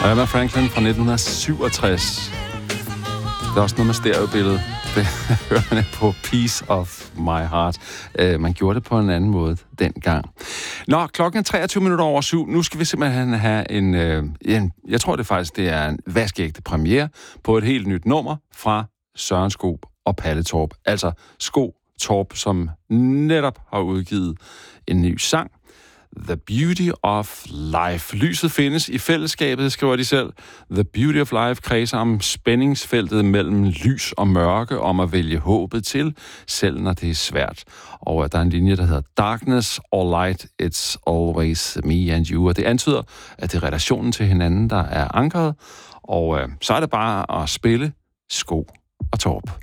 Aretha Franklin fra 1967. Det er også noget med stereobilledet. Det hører man på Piece of My Heart. Man gjorde det på en anden måde dengang. Nå, klokken er 7:23. Nu skal vi simpelthen have en jeg tror det faktisk, det er en vaskeægte premiere på et helt nyt nummer fra Søren Skov og Palle Torp. Altså Skov Torp, som netop har udgivet en ny sang. The Beauty of Life. Lyset findes i fællesskabet, skriver de selv. The Beauty of Life kredser om spændingsfeltet mellem lys og mørke, om at vælge håbet til, selv når det er svært. Og der er en linje, der hedder Darkness or Light, it's always me and you. Og det antyder, at det er relationen til hinanden, der er ankret. Og så er det bare at spille Skov og Torp.